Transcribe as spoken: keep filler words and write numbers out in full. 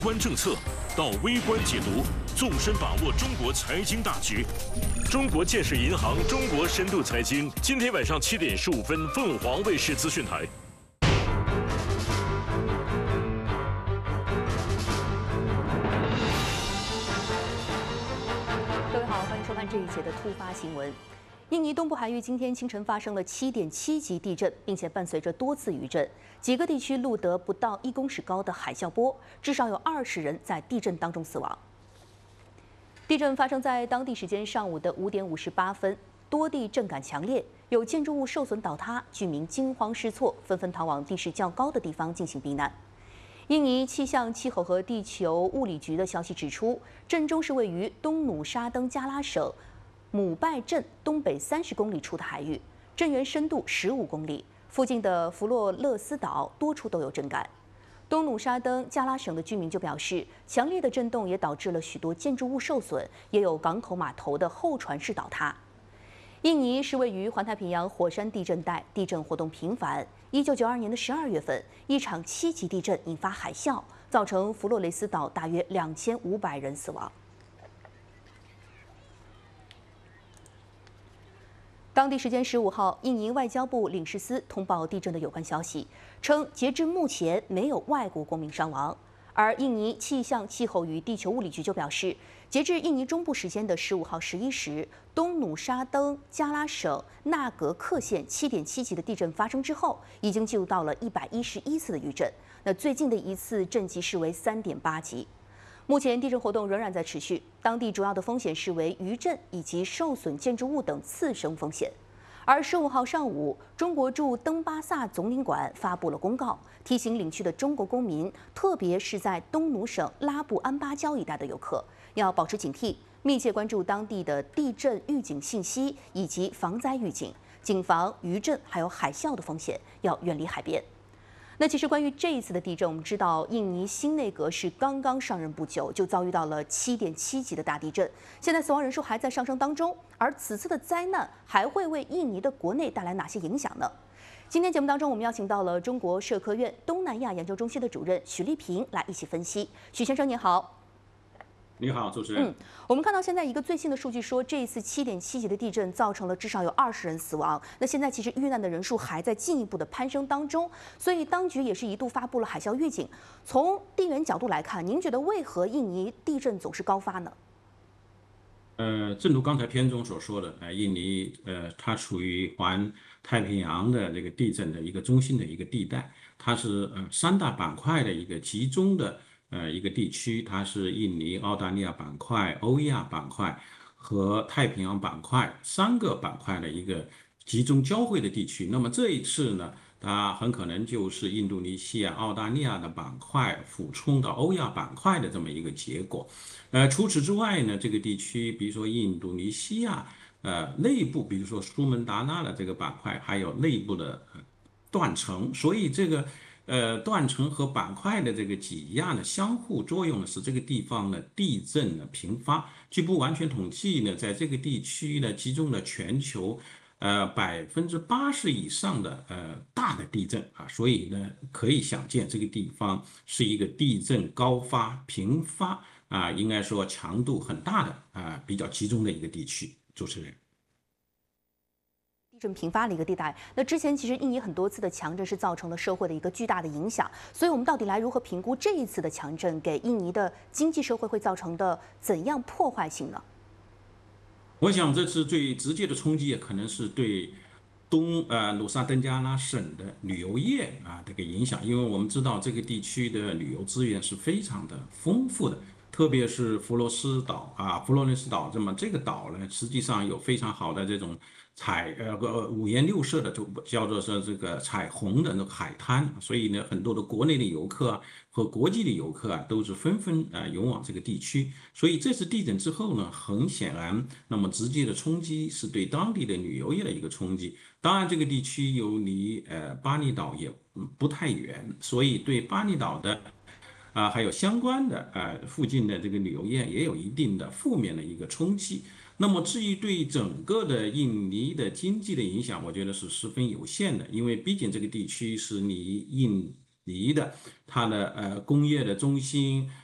观政策到微观解读，纵深把握中国财经大局。中国建设银行中国深度财经，今天晚上七点十五分，凤凰卫视资讯台。 各位好，欢迎收看这一节的突发新闻。印尼东部海域今天清晨发生了七点七级地震，并且伴随着多次余震，几个地区录得不到一公尺高的海啸波，至少有二十人在地震当中死亡。地震发生在当地时间上午的五点五十八分，多地震感强烈，有建筑物受损倒塌，居民惊慌失措，纷纷逃往地势较高的地方进行避难。印尼气象、气候和地球物理局的消息指出，震中是位于东努沙登加拉省姆拜镇东北三十公里处的海域，震源深度十五公里，附近的弗洛勒斯岛多处都有震感。东努沙登加拉省的居民就表示，强烈的震动也导致了许多建筑物受损，也有港口码头的候船室倒塌。印尼是位于环太平洋火山地震带，地震活动频繁。一九九二年的十二月份，一场七级地震引发海啸，造成弗洛雷斯岛大约两千五百人死亡。当地时间十五号，印尼外交部领事司通报地震的有关消息，称截至目前没有外国公民伤亡。而印尼气象、气候与地球物理局就表示，截至印尼中部时间的十五号十一时，东努沙登加拉省纳格克县七点七级的地震发生之后，已经记录到了一百一十一次的余震。那最近的一次震级是为三点八级。目前地震活动仍然在持续，当地主要的风险是为余震以及受损建筑物等次生风险。而十五号上午，中国驻登巴萨总领馆发布了公告，提醒领区的中国公民，特别是在东努省拉布安巴礁一带的游客，要保持警惕，密切关注当地的地震预警信息以及防灾预警，谨防余震还有海啸的风险，要远离海边。那其实关于这一次的地震，我们知道印尼新内阁是刚刚上任不久，就遭遇到了七点七级的大地震，现在死亡人数还在上升当中。而此次的灾难还会为印尼的国内带来哪些影响呢？今天节目当中，我们邀请到了中国社科院东南亚研究中心的主任许立平来一起分析。许先生您好。 你好，主持人。 嗯，我们看到现在一个最新的数据说，这一次七点七级的地震造成了至少有二十人死亡。那现在其实遇难的人数还在进一步的攀升当中，所以当局也是一度发布了海啸预警。从地缘角度来看，您觉得为何印尼地震总是高发呢？ 呃，正如刚才片中所说的，呃，印尼呃，它处于环太平洋的这个地震的一个中心的一个地带，它是呃三大板块的一个集中的。呃，一个地区，它是印尼、澳大利亚板块、欧亚板块和太平洋板块三个板块的一个集中交汇的地区。那么这一次呢，它很可能就是印度尼西亚、澳大利亚的板块俯冲到欧亚板块的这么一个结果。呃，除此之外呢，这个地区，比如说印度尼西亚，呃，内部，比如说苏门答腊的这个板块，还有内部的断层，所以这个。呃，断层和板块的这个挤压呢，相互作用呢，使这个地方呢地震呢频发。据不完全统计呢，在这个地区呢集中了全球呃百分之八十以上的呃大的地震啊，所以呢可以想见这个地方是一个地震高发频发啊，应该说强度很大的啊比较集中的一个地区。主持人。 地震频发的一个地带。那之前其实印尼很多次的强震是造成了社会的一个巨大的影响，所以我们到底来如何评估这一次的强震给印尼的经济社会会造成的怎样破坏性呢？ 我想这次最直接的冲击可能是对东呃努沙登加拉省的旅游业啊这个影响，因为我们知道这个地区的旅游资源是非常的丰富的。特别是弗罗斯岛啊，弗罗伦斯岛，这么这个岛呢，实际上有非常好的这种彩呃个五颜六色的，就叫做是这个彩虹的那个海滩，所以呢，很多的国内的游客啊和国际的游客啊，都是纷纷啊涌往这个地区。所以这次地震之后呢，很显然，那么直接的冲击是对当地的旅游业的一个冲击。当然，这个地区又离呃巴厘岛也不太远，所以对巴厘岛的。啊，还有相关的呃附近的这个旅游业也有一定的负面的一个冲击。那么至于对整个的印尼的经济的影响，我觉得是十分有限的，因为毕竟这个地区是离印尼的它的呃工业的中心